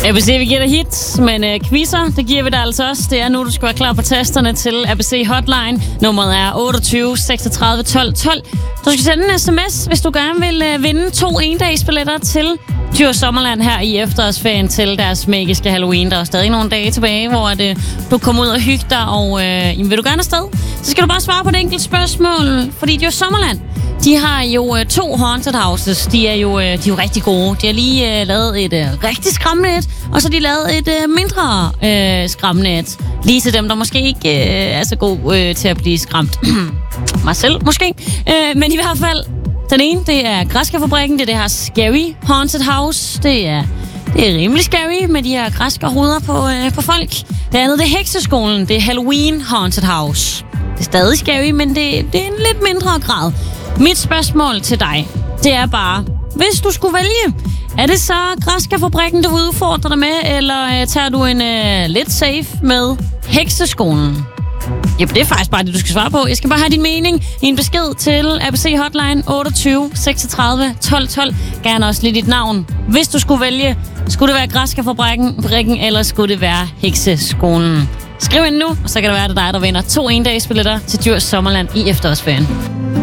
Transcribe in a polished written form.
ABC, vi giver dig hits, men quizzer, det giver vi dig altså også. Det er nu, du skal være klar på tasterne til ABC Hotline. Nummeret er 28 36 12 12. Du skal sende en sms, hvis du gerne vil vinde 2 endagsbilletter til Djurs Sommerland her i efterårsferien til deres magiske Halloween. Der er stadig nogle dage tilbage, hvor du kommer ud og hygge dig, og vil du gerne afsted, så skal du bare svare på et enkelt spørgsmål, fordi Djurs Sommerland, de har jo 2 haunted houses. De er jo rigtig gode. De har lige lavet et rigtig skræmmende et, og så har de lavet et mindre skræmmende et. Lige til dem, der måske ikke er så god til at blive skræmt. Mig selv, måske. Men i hvert fald, den ene, det er Græskarfabrikken. Det er det her Scary Haunted House. Det er rimelig scary med de her græskarhoveder på folk. Det andet, det er Hekseskolen. Det er Halloween Haunted House. Det er stadig scary, men det er en lidt mindre grad. Mit spørgsmål til dig, det er bare, hvis du skulle vælge, er det så Græskarfabrikken, du vil udfordre dig med, eller tager du en lidt safe med Hekseskolen? Ja, det er faktisk bare det, du skal svare på. Jeg skal bare have din mening i en besked til ABC Hotline 28 36 12 12. Gerne også lige dit navn. Hvis du skulle vælge, skulle det være Græskarfabrikken, eller skulle det være Hekseskolen? Skriv ind nu, og så kan det være, at det er dig, der vinder 2 endagsbilletter til Djurs Sommerland i efterårsferien.